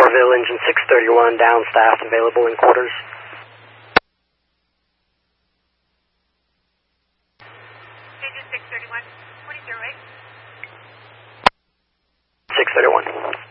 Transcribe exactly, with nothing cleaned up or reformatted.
Starville, engine six thirty-one, down staff, available in quarters. Engine six thirty-one, twenty zero eight. six thirty-one.